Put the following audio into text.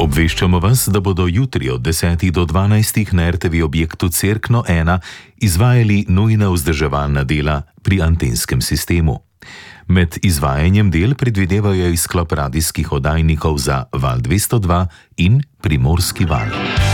Obveščamo vas, da bodo jutri od 10 do 12 na RTV objektu Cerkno 1 izvajali nujna vzdrževalna dela pri antenskem sistemu. Med izvajanjem del predvidevajo izklop radijskih oddajnikov za Val 202 in Primorski val.